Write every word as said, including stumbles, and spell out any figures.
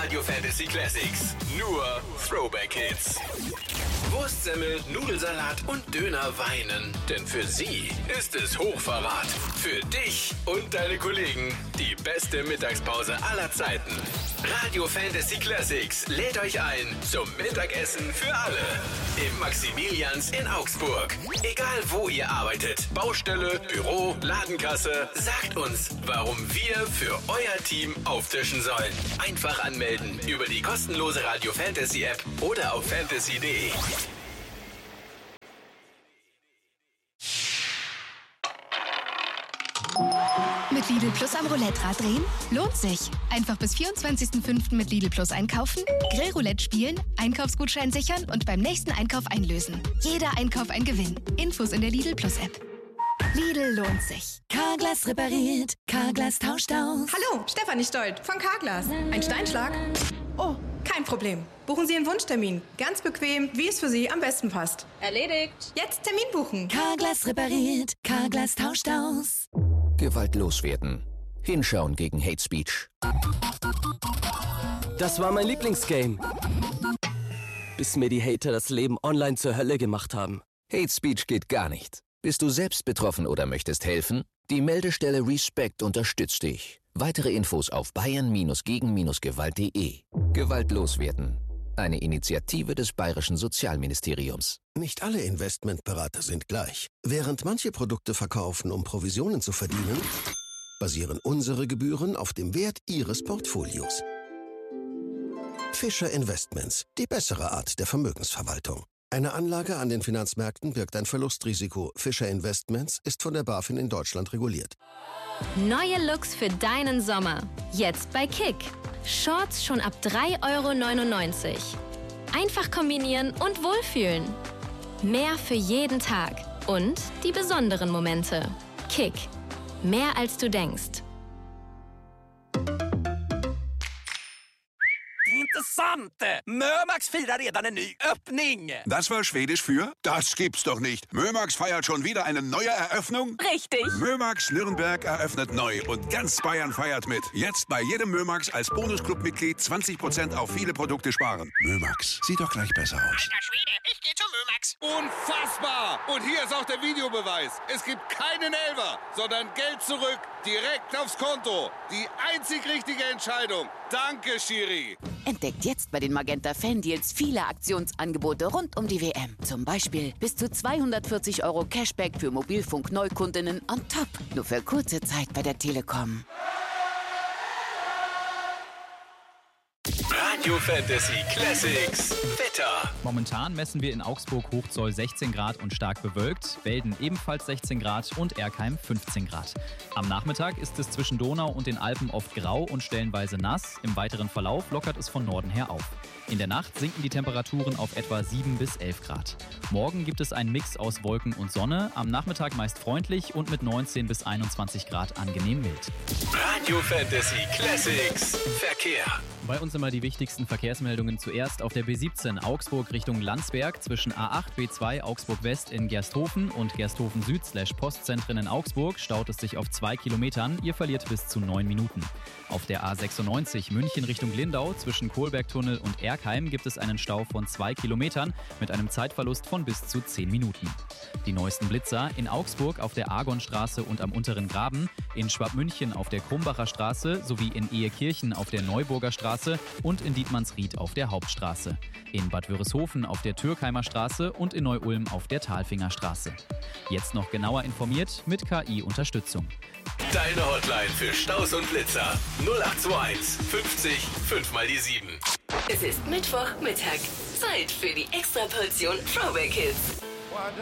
Radio Fantasy Classics. Nur Throwback Hits. Wurstsemmel, Nudelsalat und Döner weinen. Denn für sie ist es Hochverrat. Für dich und deine Kollegen die beste Mittagspause aller Zeiten. Radio Fantasy Classics lädt euch ein zum Mittagessen für alle. Im Maximilians in Augsburg. Egal wo ihr arbeitet, Baustelle, Büro, Ladenkasse, sagt uns, warum wir für euer Team auftischen sollen. Einfach anmelden über die kostenlose Radio Fantasy App oder auf fantasy punkt de. Mit Lidl Plus am Roulette-Rad drehen? Lohnt sich. Einfach bis vierundzwanzigsten fünften mit Lidl Plus einkaufen, Grillroulette spielen, Einkaufsgutschein sichern und beim nächsten Einkauf einlösen. Jeder Einkauf ein Gewinn. Infos in der Lidl Plus App. Lidl lohnt sich. Carglass repariert, Carglass tauscht aus. Hallo, Stefanie Stolt von Carglass. Ein Steinschlag? Oh, kein Problem. Buchen Sie Ihren Wunschtermin. Ganz bequem, wie es für Sie am besten passt. Erledigt. Jetzt Termin buchen. Carglass repariert, Carglass tauscht aus. Gewalt loswerden. Hinschauen gegen Hate Speech. Das war mein Lieblingsgame. Bis mir die Hater das Leben online zur Hölle gemacht haben. Hate Speech geht gar nicht. Bist du selbst betroffen oder möchtest helfen? Die Meldestelle Respect unterstützt dich. Weitere Infos auf bayern gegen gewalt punkt de. Gewalt loswerden. Eine Initiative des Bayerischen Sozialministeriums. Nicht alle Investmentberater sind gleich. Während manche Produkte verkaufen, um Provisionen zu verdienen, basieren unsere Gebühren auf dem Wert Ihres Portfolios. Fischer Investments, die bessere Art der Vermögensverwaltung. Eine Anlage an den Finanzmärkten birgt ein Verlustrisiko. Fischer Investments ist von der BaFin in Deutschland reguliert. Neue Looks für deinen Sommer. Jetzt bei Kick. Shorts schon ab drei Euro neunundneunzig. Einfach kombinieren und wohlfühlen. Mehr für jeden Tag. Und die besonderen Momente. Kick. Mehr als du denkst. Intressante! Mömax firar redan en ny öppning! Das war Schwedisch für? Das gibt's doch nicht. Mömax feiert schon wieder eine neue Eröffnung? Richtig! Mömax Nürnberg eröffnet neu und ganz Bayern feiert mit. Jetzt bei jedem Mömax als Bonusclub-Mitglied zwanzig Prozent auf viele Produkte sparen. Mömax, sieht doch gleich besser aus. Alter Schwede, ich geh zum Mömax. Unfassbar! Und hier ist auch der Videobeweis. Es gibt keinen Elfer, sondern Geld zurück, direkt aufs Konto. Die einzig richtige Entscheidung. Danke, Schiri. Entdeckt jetzt bei den Magenta Fan-Deals viele Aktionsangebote rund um die W M. Zum Beispiel bis zu zweihundertvierzig Euro Cashback für Mobilfunk-Neukundinnen on top. Nur für kurze Zeit bei der Telekom. Radio Fantasy Classics Wetter. Momentan messen wir in Augsburg Hochzoll sechzehn Grad und stark bewölkt, Belden ebenfalls sechzehn Grad und Erkheim fünfzehn Grad. Am Nachmittag ist es zwischen Donau und den Alpen oft grau und stellenweise nass. Im weiteren Verlauf lockert es von Norden her auf. In der Nacht sinken die Temperaturen auf etwa sieben bis elf Grad. Morgen gibt es einen Mix aus Wolken und Sonne, am Nachmittag meist freundlich und mit neunzehn bis einundzwanzig Grad angenehm mild. Radio Fantasy Classics Verkehr. Bei uns immer die wichtigsten Verkehrsmeldungen zuerst auf der B siebzehn Augsburg Richtung Landsberg zwischen A acht B zwei Augsburg West in Gersthofen und Gersthofen Süd slash Postzentren in Augsburg staut es sich auf zwei Kilometern. Ihr verliert bis zu neun Minuten. Auf der A sechsundneunzig München Richtung Lindau zwischen Kohlbergtunnel und Erkheim gibt es einen Stau von zwei Kilometern mit einem Zeitverlust von bis zu zehn Minuten. Die neuesten Blitzer in Augsburg auf der Argonstraße und am Unteren Graben, in Schwabmünchen auf der Krumbacher Straße sowie in Ehekirchen auf der Neuburger Straße und in Dietmannsried auf der Hauptstraße. In Bad Wörishofen auf der Türkheimer Straße und in Neu-Ulm auf der Talfinger Straße. Jetzt noch genauer informiert mit K I-Unterstützung. Deine Hotline für Staus und Blitzer null acht zwei eins fünfzig fünf mal die sieben. Es ist Mittwochmittag. Zeit für die Extraportion Throwback Hits.